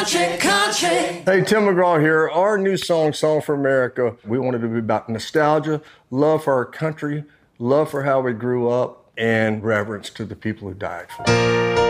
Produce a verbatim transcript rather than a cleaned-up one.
country, country. Hey, Tim McGraw here. Our new song, Song for America, we wanted to be about nostalgia, love for our country, love for how we grew up, and reverence to the people who died for it.